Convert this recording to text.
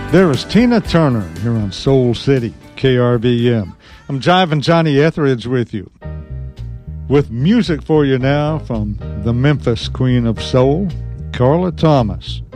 There is Tina Turner here on Soul City, KRVM. I'm Jivin' Johnny Etheridge with you. With music for you now from the Memphis Queen of Soul, Carla Thomas.